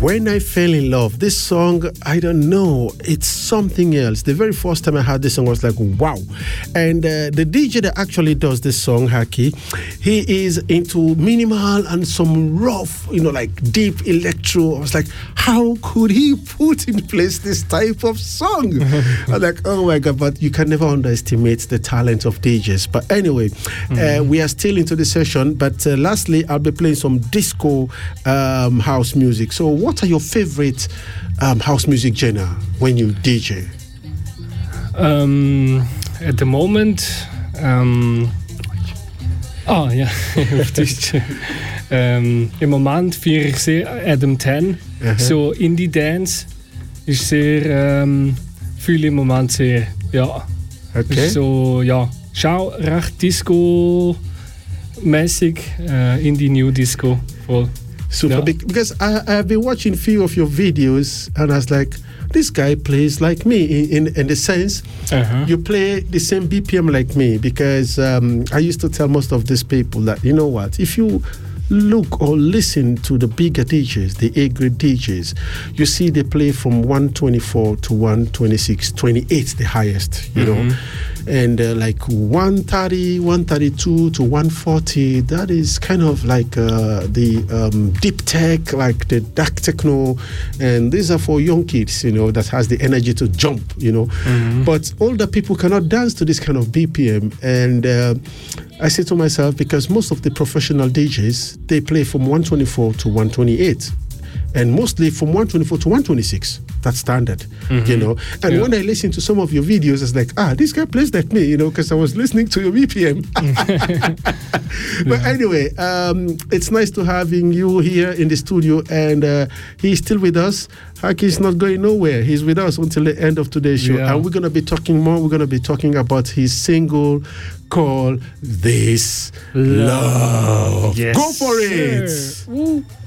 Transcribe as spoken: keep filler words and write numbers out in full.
When I Fell in Love, this song, I don't know, it's something else. The very first time I heard this song, I was like, wow. And uh, the D J that actually does this song, Haki, he is into minimal and some rough, you know, like deep electro. I was like, how could he put in place this type of song? I was like, oh my God, but you can never underestimate the talent of D Js. But anyway, mm-hmm. uh, we are still into the session, but uh, lastly, I'll be playing some disco um, house music. So what are your favorite um, house music genre when you D J? Um, at the moment, um, oh ja, um, im Moment feiere ich sehr Adam Ten, uh-huh. So Indie Dance ist sehr, um, fühle im Moment sehr, ja, okay. So ja, schau recht Disco-mäßig, uh, Indie New Disco voll. Super, yeah. Because I, I've been watching a few of your videos and I was like, this guy plays like me in, in, in the sense uh-huh. you play the same B P M like me, because um, I used to tell most of these people that, you know what, if you look or listen to the bigger D Js, the A-grade D Js, you see they play from one twenty-four to one twenty-six, twenty-eight the highest, you mm-hmm. know, and uh, like one thirty, one thirty-two to one forty, that is kind of like uh, the um, deep tech, like the dark techno, and these are for young kids, you know, that has the energy to jump, you know, mm-hmm. but older people cannot dance to this kind of B P M, and uh, I say to myself, because most of the professional D Js, they play from one twenty-four to one twenty-eight, and mostly from one twenty-four to one twenty-six. That's standard, mm-hmm. you know. And yeah. when I listen to some of your videos, it's like, ah, this guy plays like me, you know, because I was listening to your B P M. But yeah. anyway, um, it's nice to having you here in the studio, and uh, he's still with us. Haki is not going nowhere. He's with us until the end of today's show. Yeah. And we're going to be talking more. We're going to be talking about his single called This Love. Yes, Go for it. Sure.